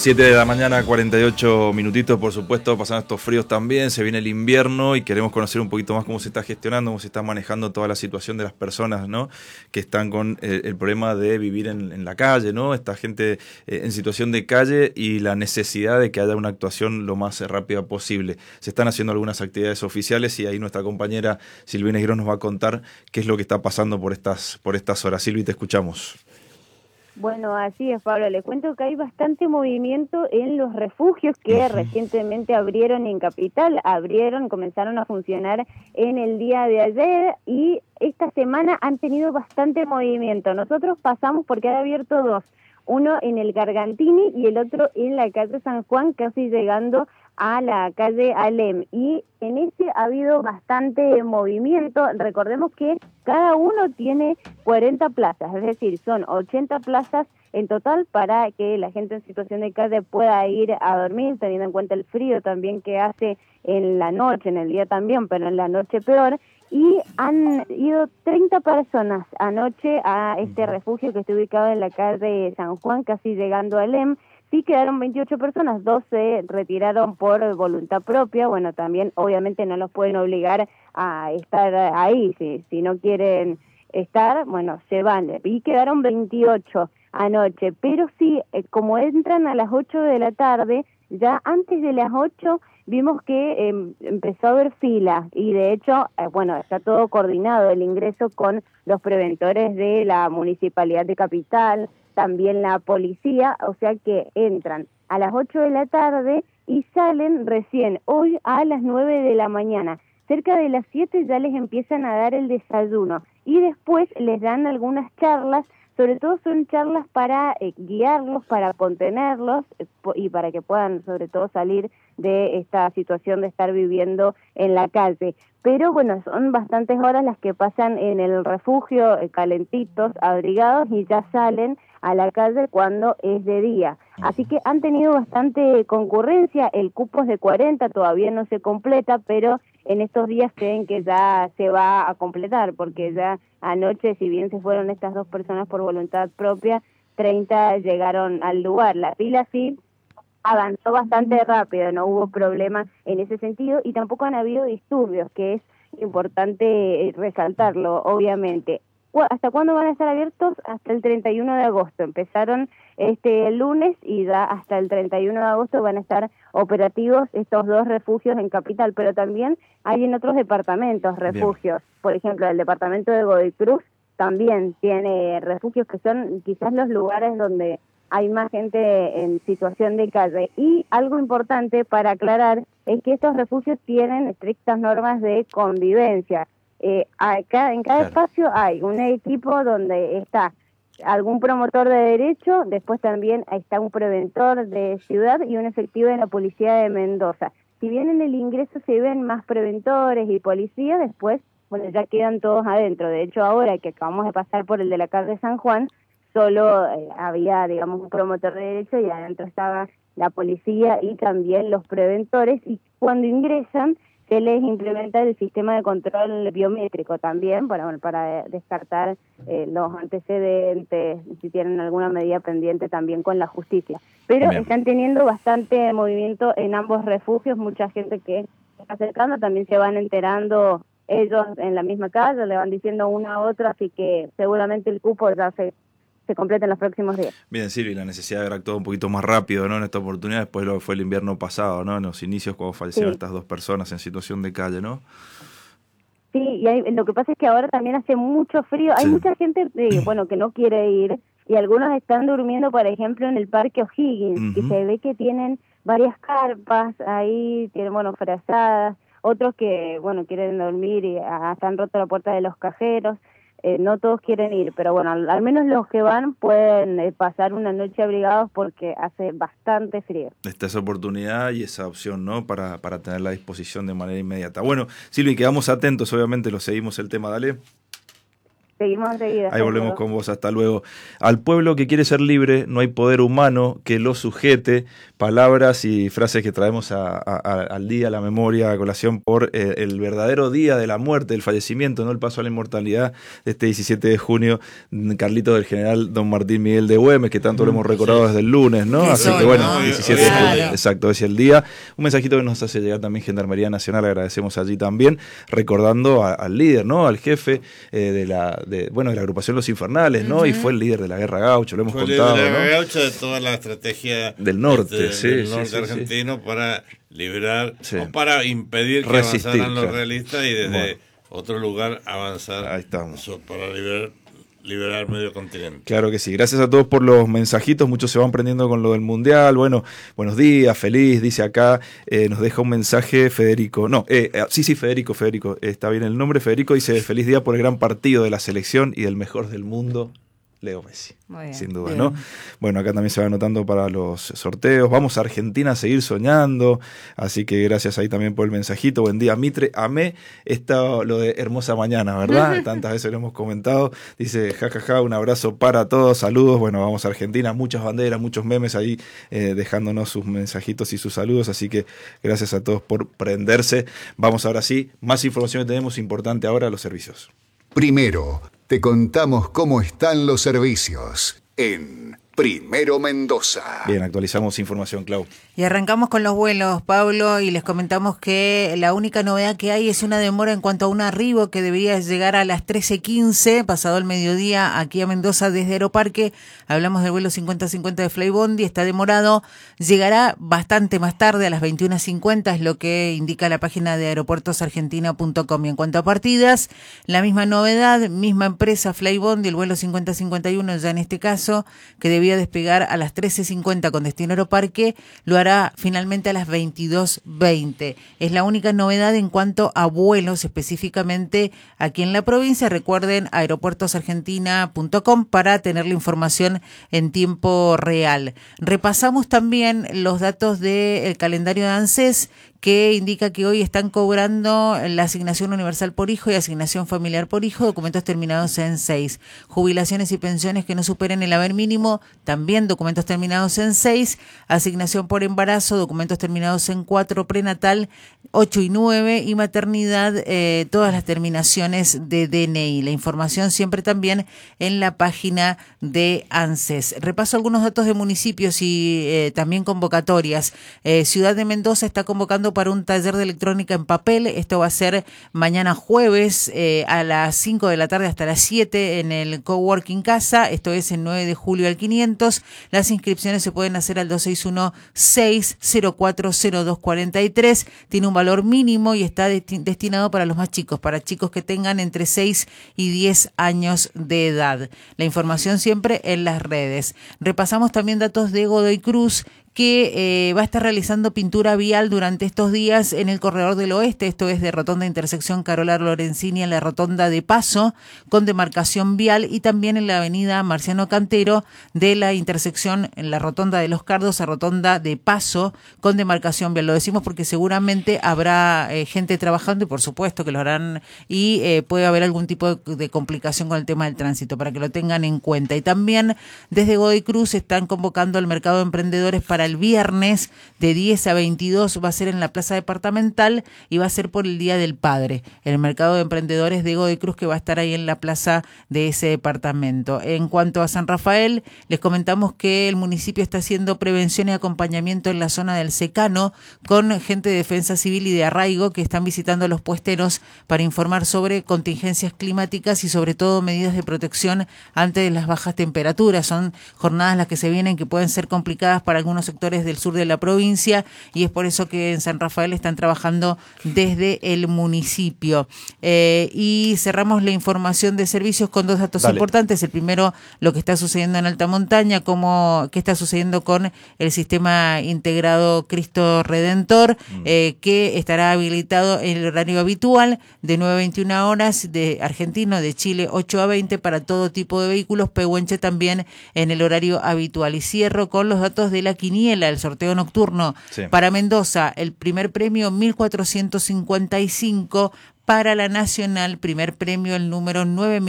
7 de la mañana, 48 minutitos, por supuesto, pasando estos fríos también, se viene el invierno y queremos conocer un poquito más cómo se está gestionando, cómo se está manejando toda la situación de las personas, ¿no?, que están con el problema de vivir en la calle, ¿no?, esta gente en situación de calle y la necesidad de que haya una actuación lo más rápida posible. Se están haciendo algunas actividades oficiales y ahí nuestra compañera Silvina Girón nos va a contar qué es lo que está pasando por estas horas. Silvi, te escuchamos. Bueno, así es, Pablo. Le cuento que hay bastante movimiento en los refugios que recientemente abrieron en Capital. Comenzaron a funcionar en el día de ayer y esta semana han tenido bastante movimiento. Nosotros pasamos porque han abierto dos, uno en el Gargantini y el otro en la calle San Juan, casi llegando a la calle Alem, y en ese ha habido bastante movimiento. Recordemos que cada uno tiene 40 plazas, es decir, son 80 plazas en total para que la gente en situación de calle pueda ir a dormir, teniendo en cuenta el frío también que hace en la noche, en el día también, pero en la noche peor. Y han ido 30 personas anoche a este refugio que está ubicado en la calle San Juan, casi llegando a Alem. Sí quedaron 28 personas, 2 se retiraron por voluntad propia. Bueno, también obviamente no los pueden obligar a estar ahí, si no quieren estar, bueno, se van. Y quedaron 28 anoche, pero sí, como entran a las 8 de la tarde, ya antes de las 8 vimos que empezó a haber fila y de hecho, bueno, está todo coordinado el ingreso con los preventores de la Municipalidad de Capital, también la policía, o sea que entran a las 8 de la tarde y salen recién hoy a las 9 de la mañana. Cerca de las 7 ya les empiezan a dar el desayuno y después les dan algunas charlas. Sobre todo son charlas para guiarlos, para contenerlos y para que puedan sobre todo salir de esta situación de estar viviendo en la calle. Pero bueno, son bastantes horas las que pasan en el refugio, calentitos, abrigados, y ya salen a la calle cuando es de día. Así que han tenido bastante concurrencia, el cupo es de 40, todavía no se completa, pero en estos días creen que ya se va a completar, porque ya anoche, si bien se fueron estas dos personas por voluntad propia, 30 llegaron al lugar. La fila sí avanzó bastante rápido, no hubo problemas en ese sentido y tampoco han habido disturbios, que es importante resaltarlo, obviamente. ¿Hasta cuándo van a estar abiertos? Hasta el 31 de agosto. Empezaron este lunes y ya hasta el 31 de agosto van a estar operativos estos dos refugios en Capital, pero también hay en otros departamentos refugios. Bien. Por ejemplo, el departamento de Godoy Cruz también tiene refugios que son quizás los lugares donde hay más gente en situación de calle. Y algo importante para aclarar es que estos refugios tienen estrictas normas de convivencia. En cada espacio hay un equipo donde está algún promotor de derecho, después también está un preventor de ciudad y un efectivo de la policía de Mendoza. Si bien en el ingreso se ven más preventores y policías, después, bueno, ya quedan todos adentro. De hecho, ahora que acabamos de pasar por el de la calle San Juan, solo había, digamos, un promotor de derecho y adentro estaba la policía y también los preventores, y cuando ingresan se les implementa el sistema de control biométrico también para descartar los antecedentes, si tienen alguna medida pendiente también con la justicia. Pero bien, están teniendo bastante movimiento en ambos refugios, mucha gente que se está acercando, también se van enterando ellos en la misma calle, le van diciendo una a otra, así que seguramente el cupo ya se completa en los próximos días. Bien, Silvi, la necesidad de haber actuado un poquito más rápido, ¿no?, en esta oportunidad, después de lo que fue el invierno pasado, ¿no?, en los inicios cuando fallecieron estas dos personas en situación de calle, ¿no? Sí, y lo que pasa es que ahora también hace mucho frío, hay mucha gente, que no quiere ir, y algunos están durmiendo, por ejemplo, en el Parque O'Higgins, y se ve que tienen varias carpas ahí, tienen, frazadas, otros que, quieren dormir y hasta han roto la puerta de los cajeros. No todos quieren ir, pero bueno, al menos los que van pueden pasar una noche abrigados porque hace bastante frío. Está esa oportunidad y esa opción, ¿no?, para tenerla a disposición de manera inmediata. Bueno, Silvi, quedamos atentos, obviamente lo seguimos el tema, dale. Seguimos enseguida. Ahí volvemos con vos, hasta luego. Al pueblo que quiere ser libre, no hay poder humano que lo sujete. Palabras y frases que traemos al día, a la memoria, a colación por el verdadero día de la muerte, el fallecimiento, no el paso a la inmortalidad de este 17 de junio, Carlitos, del general don Martín Miguel de Güemes, que tanto lo hemos recordado desde el lunes, ¿no? Así que bueno, 17 de junio, exacto, es el día. Un mensajito que nos hace llegar también Gendarmería Nacional, agradecemos allí también, recordando al líder, ¿no? Al jefe de la agrupación Los Infernales, ¿no? Y fue el líder de la Guerra Gaucho, lo hemos contado, de la ¿no? Guerra Gaucho, de toda la estrategia del norte, del norte argentino para liberar o para impedir que resistir, avanzaran los realistas y desde otro lugar avanzar. Ahí estamos. Para liberar medio continente. Claro que sí. Gracias a todos por los mensajitos. Muchos se van prendiendo con lo del Mundial. Bueno, buenos días, feliz, dice acá. Nos deja un mensaje Federico. No, Federico. Está bien el nombre. Federico dice, feliz día por el gran partido de la selección y del mejor del mundo, Leo Messi. Sin duda, ¿no? Bueno, acá también se va anotando para los sorteos. Vamos a Argentina a seguir soñando. Así que gracias ahí también por el mensajito. Buen día, Mitre. Amé lo de hermosa mañana, ¿verdad? Tantas veces lo hemos comentado. Dice, jajaja, un abrazo para todos. Saludos. Bueno, vamos a Argentina. Muchas banderas, muchos memes ahí dejándonos sus mensajitos y sus saludos. Así que gracias a todos por prenderse. Vamos ahora sí. Más información que tenemos importante ahora, los servicios. Primero, te contamos cómo están los servicios en Primero Mendoza. Bien, actualizamos información, Clau. Y arrancamos con los vuelos, Pablo, y les comentamos que la única novedad que hay es una demora en cuanto a un arribo que debería llegar a las 13:15, pasado el mediodía, aquí a Mendoza desde Aeroparque. Hablamos del vuelo 5050 de Flybondi, está demorado, llegará bastante más tarde, a las 21:50, es lo que indica la página de aeropuertosargentina.com. Y en cuanto a partidas, la misma novedad, misma empresa Flybondi, el vuelo 5051 ya en este caso, que debía despegar a las 13:50 con destino Aeroparque, lo hará finalmente a las 22:20. Es la única novedad en cuanto a vuelos, específicamente aquí en la provincia. Recuerden aeropuertosargentina.com para tener la información en tiempo real. Repasamos también los datos del calendario de ANSES, que indica que hoy están cobrando la asignación universal por hijo y asignación familiar por hijo, documentos terminados en 6. Jubilaciones y pensiones que no superen el haber mínimo, también documentos terminados en 6. Asignación por embarazo, documentos terminados en 4. Prenatal, 8 y 9. Y maternidad, todas las terminaciones de DNI. La información siempre también en la página de ANSES. Repaso algunos datos de municipios y también convocatorias. Ciudad de Mendoza está convocando para un taller de electrónica en papel. Esto va a ser mañana jueves a las 5 de la tarde hasta las 7 en el Coworking Casa. Esto es el 9 de julio al 500. Las inscripciones se pueden hacer al 261-6040243. Tiene un valor mínimo y está destinado para los más chicos, para chicos que tengan entre 6 y 10 años de edad. La información siempre en las redes. Repasamos también datos de Godoy Cruz, que va a estar realizando pintura vial durante estos días en el Corredor del Oeste, esto es de Rotonda Intersección Carola Lorenzini en la Rotonda de Paso, con demarcación vial, y también en la avenida Marciano Cantero, de la intersección en la Rotonda de los Cardos a Rotonda de Paso, con demarcación vial. Lo decimos porque seguramente habrá gente trabajando, y por supuesto que lo harán, y puede haber algún tipo de complicación con el tema del tránsito, para que lo tengan en cuenta. Y también desde Godoy Cruz están convocando al mercado de emprendedores para el viernes de 10 a 22, va a ser en la Plaza Departamental y va a ser por el Día del Padre. El mercado de emprendedores de Godoy Cruz, que va a estar ahí en la plaza de ese departamento. En cuanto a San Rafael, les comentamos que el municipio está haciendo prevención y acompañamiento en la zona del Secano con gente de Defensa Civil y de Arraigo, que están visitando a los puesteros para informar sobre contingencias climáticas y sobre todo medidas de protección ante las bajas temperaturas. Son jornadas las que se vienen que pueden ser complicadas para algunos sectores del sur de la provincia, y es por eso que en San Rafael están trabajando desde el municipio. Y cerramos la información de servicios con dos datos importantes. El primero, lo que está sucediendo en alta montaña, qué está sucediendo con el sistema integrado Cristo Redentor, que estará habilitado en el horario habitual de 9 a 21 horas, de argentino, de Chile 8 a 20 para todo tipo de vehículos, Pehuenche también en el horario habitual. Y cierro con los datos de la quiniela quiniela, el sorteo nocturno. Sí. Para Mendoza, el primer premio 1455. Para la Nacional, primer premio, el número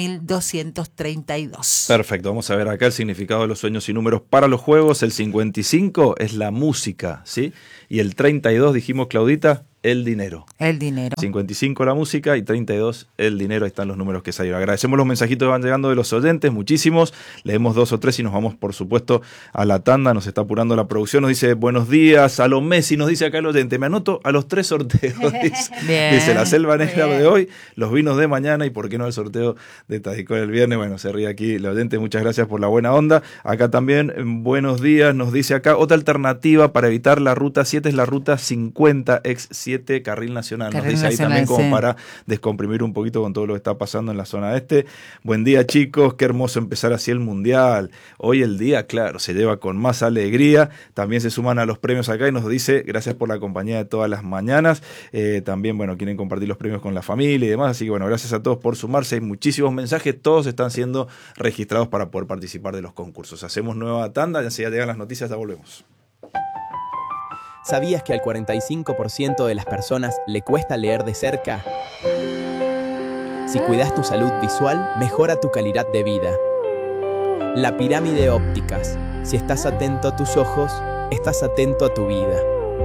9232. Perfecto, vamos a ver acá el significado de los sueños y números para los juegos. El 55 es la música, ¿sí? Y el 32, dijimos, Claudita, el dinero. El dinero. 55 la música y 32 el dinero. Ahí están los números que salieron. Agradecemos los mensajitos que van llegando de los oyentes, muchísimos. Leemos 2 o 3 y nos vamos, por supuesto, a la tanda. Nos está apurando la producción. Nos dice, buenos días, a los Messi, nos dice acá el oyente. Me anoto a los 3 sorteos, dice la Selva Negra de hoy, los vinos de mañana y por qué no el sorteo de Tadicol el viernes. Bueno, se ríe aquí el oyente. Muchas gracias por la buena onda. Acá también, buenos días, nos dice acá, otra alternativa para evitar la ruta 7 es la ruta 50, ex 7, Carril Nacional. Nos dice ahí también como para descomprimir un poquito con todo lo que está pasando en la zona este. Buen día, chicos, qué hermoso empezar así el Mundial. Hoy el día, claro, se lleva con más alegría. También se suman a los premios acá y nos dice, gracias por la compañía de todas las mañanas. También, bueno, quieren compartir los premios con la familia y demás, así que bueno, gracias a todos por sumarse. Hay muchísimos mensajes, todos están siendo registrados para poder participar de los concursos. Hacemos nueva tanda, ya llegan las noticias, ya volvemos. ¿Sabías que al 45% de las personas le cuesta leer de cerca? Si cuidas tu salud visual, mejora tu calidad de vida. La Pirámide Ópticas. Si estás atento a tus ojos, estás atento a tu vida.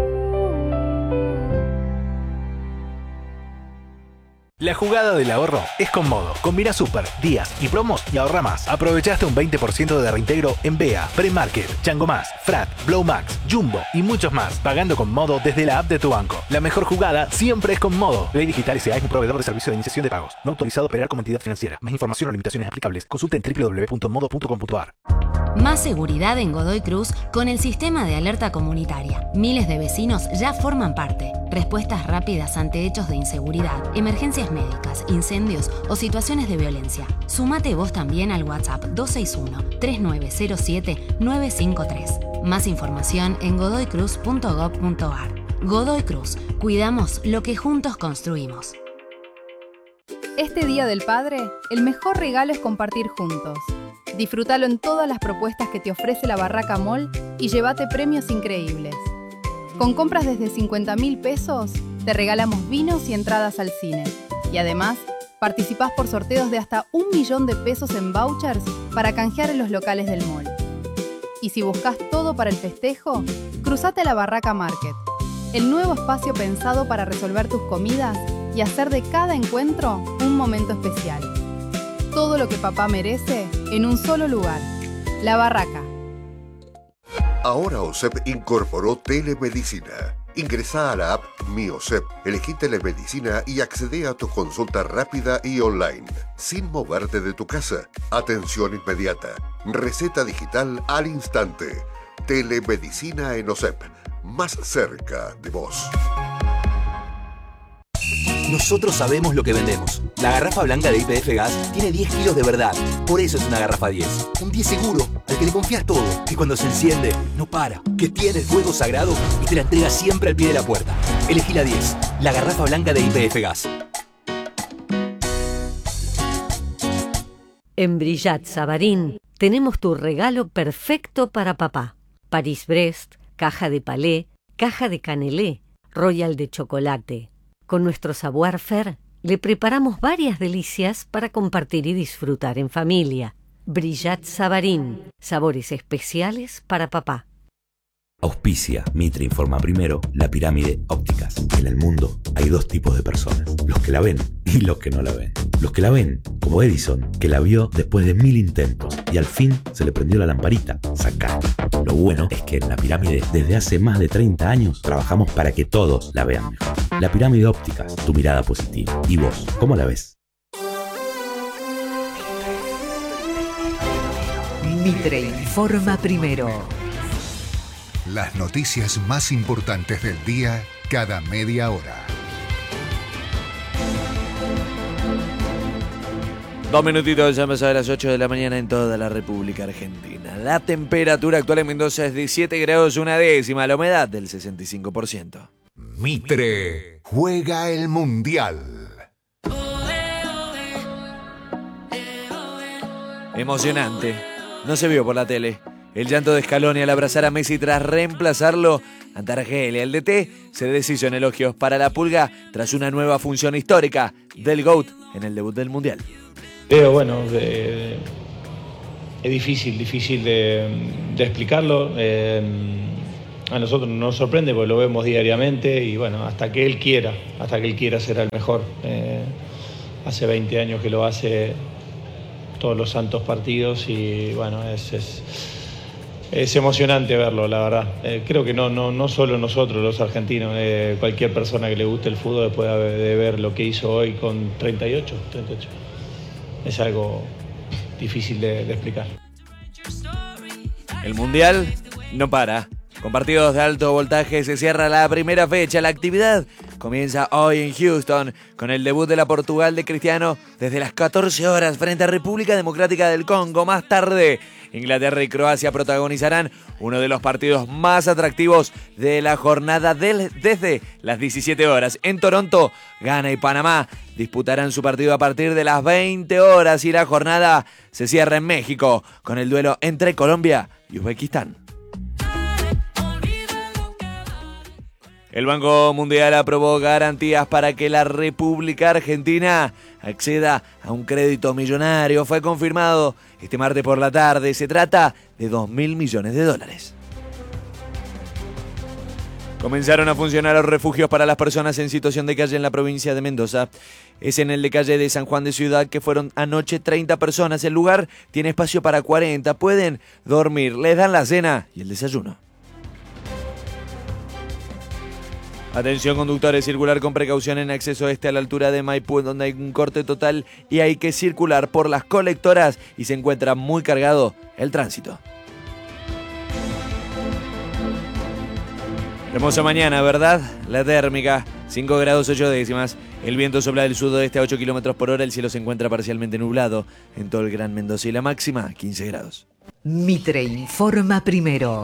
La jugada del ahorro es con Modo. Combina super, días y promos y ahorra más. Aprovechaste un 20% de reintegro en BEA, Premarket, Chango Más, Frat, Blow Max, Jumbo y muchos más. Pagando con Modo desde la app de tu banco. La mejor jugada siempre es con Modo. Ley Digital S.A. es un proveedor de servicio de iniciación de pagos. No autorizado a operar como entidad financiera. Más información o limitaciones aplicables. Consulta en www.modo.com.ar. Más seguridad en Godoy Cruz con el sistema de alerta comunitaria. Miles de vecinos ya forman parte. Respuestas rápidas ante hechos de inseguridad, emergencias médicas, incendios o situaciones de violencia. Sumate vos también al WhatsApp 261-3907-953. Más información en godoycruz.gov.ar. Godoy Cruz. Cuidamos lo que juntos construimos. Este Día del Padre, el mejor regalo es compartir juntos. Disfrútalo en todas las propuestas que te ofrece la Barraca Mall y llévate premios increíbles. Con compras desde 50.000 pesos, te regalamos vinos y entradas al cine. Y además, participás por sorteos de hasta 1 millón de pesos en vouchers para canjear en los locales del mall. Y si buscas todo para el festejo, cruzate a la Barraca Market, el nuevo espacio pensado para resolver tus comidas y hacer de cada encuentro un momento especial. Todo lo que papá merece en un solo lugar. La Barraca. Ahora OSEP incorporó telemedicina. Ingresá a la app Mi OSEP, elegí telemedicina y accedé a tu consulta rápida y online, sin moverte de tu casa. Atención inmediata. Receta digital al instante. Telemedicina en OSEP, más cerca de vos. Nosotros sabemos lo que vendemos. La garrafa blanca de YPF Gas tiene 10 kilos de verdad. Por eso es una garrafa 10. Un 10 seguro, al que le confías todo. Que cuando se enciende, no para. Que tiene el fuego sagrado y te la entrega siempre al pie de la puerta. Elegí la 10. La garrafa blanca de YPF Gas. En Brillat Savarín tenemos tu regalo perfecto para papá. Paris-Brest, caja de palé, caja de canelé, royal de chocolate. Con nuestro savoir-faire le preparamos varias delicias para compartir y disfrutar en familia. Brillat Savarín, sabores especiales para papá. Auspicia Mitre Informa Primero, La Pirámide Ópticas. En el mundo hay 2 tipos de personas, los que la ven y los que no la ven. Los que la ven, como Edison, que la vio después de 1000 intentos y al fin se le prendió la lamparita. Sacá. Lo bueno es que en La Pirámide, desde hace más de 30 años, trabajamos para que todos la vean mejor. La Pirámide Ópticas, tu mirada positiva. ¿Y vos, cómo la ves? Mitre Informa Primero. Las noticias más importantes del día cada media hora. 2 minutitos, ya empezó a las 8 de la mañana en toda la República Argentina. La temperatura actual en Mendoza es de 7 grados 1/10, la humedad del 65%. Mitre juega el Mundial. Emocionante. No se vio por la tele. El llanto de Scaloni al abrazar a Messi tras reemplazarlo ante Argelia. El DT se deshizo en elogios para la Pulga tras una nueva función histórica del GOAT en el debut del Mundial. Pero bueno, es difícil de explicarlo. A nosotros nos sorprende porque lo vemos diariamente y bueno, hasta que él quiera será el mejor. Hace 20 años que lo hace todos los santos partidos y bueno, es emocionante verlo, la verdad. Creo que no solo nosotros los argentinos, cualquier persona que le guste el fútbol después de ver lo que hizo hoy con 38. Es algo difícil de explicar. El Mundial no para. Con partidos de alto voltaje se cierra la primera fecha. La actividad comienza hoy en Houston con el debut de la Portugal de Cristiano desde las 14 horas frente a República Democrática del Congo. Más tarde, Inglaterra y Croacia protagonizarán uno de los partidos más atractivos de la jornada desde las 17 horas. En Toronto, Ghana y Panamá disputarán su partido a partir de las 20 horas y la jornada se cierra en México con el duelo entre Colombia y Uzbekistán. El Banco Mundial aprobó garantías para que la República Argentina acceda a un crédito millonario. Fue confirmado este martes por la tarde. Se trata de $2.000 millones. Comenzaron a funcionar los refugios para las personas en situación de calle en la provincia de Mendoza. Es en el de calle de San Juan de Ciudad que fueron anoche 30 personas. El lugar tiene espacio para 40. Pueden dormir, les dan la cena y el desayuno. Atención conductores, circular con precaución en acceso a la altura de Maipú, donde hay un corte total y hay que circular por las colectoras y se encuentra muy cargado el tránsito. Hermosa mañana, ¿verdad? La térmica, 5 grados 8 décimas. El viento sopla del sudoeste a 8 kilómetros por hora. El cielo se encuentra parcialmente nublado en todo el Gran Mendoza y la máxima, 15 grados. Mitre informa primero.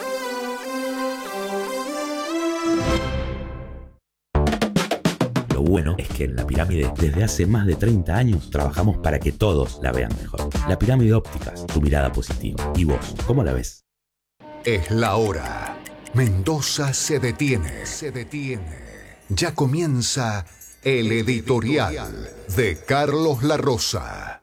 Lo bueno es que en La Pirámide, desde hace más de 30 años, trabajamos para que todos la vean mejor. La Pirámide Ópticas, tu mirada positiva. ¿Y vos, cómo la ves? Es la hora. Mendoza se detiene. Ya comienza el editorial de Carlos La Rosa.